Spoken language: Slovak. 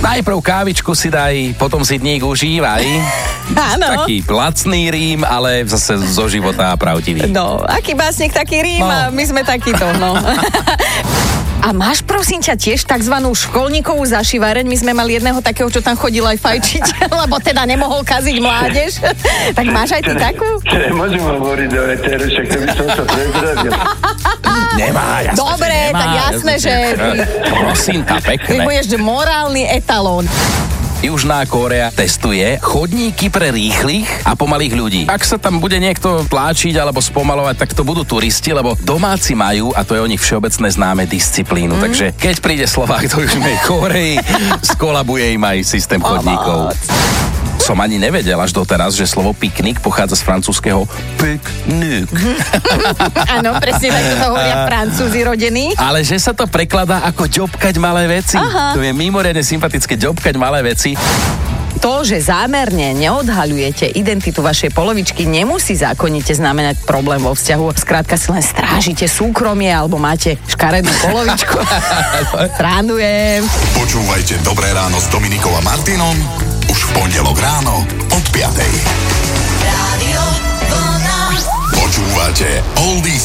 Najprv kávičku si daj, potom si dník užívaj. Áno. Taký lacný rím, ale zase zo života pravdivý. No, aký básnik, taký rím a my sme takýto, no. A máš, prosím ťa, tiež takzvanú školníkovú zašivareň? My sme mali jedného takého, čo tam chodil aj fajčiť, lebo teda nemohol kaziť mládež. Tak máš aj ty takú? Nemôžem hovoriť do etéru, však to by som sa prezradil. Nemá, jasné, dobre, že nemá, tak jasné, že... Prosím, tá Ty pekné. budeš morálny etalón. Južná Kórea testuje chodníky pre rýchlych a pomalých ľudí. Ak sa tam bude niekto tláčiť alebo spomalovať, tak to budú turisti, lebo domáci majú, a to je o nich všeobecné známe, disciplínu. Takže keď príde Slovák do Južnej Kórei, skolabuje im aj systém chodníkov. Som ani nevedel až doteraz, že slovo piknik pochádza z francúzskeho piknik. Áno, presne tak to hovoria Francúzi rodení. Ale že sa to prekladá ako ďobkať malé veci. Aha. To je mimoriadne sympatické, ďobkať malé veci. To, že zámerne neodhaľujete identitu vašej polovičky, nemusí zákonite znamenať problém vo vzťahu. Skrátka si len strážite súkromie alebo máte škaredú polovičku. Srandujem. Počúvajte Dobré ráno s Dominikou a Martinom už v pondelok ráno od 5:00. Počúvate Oldies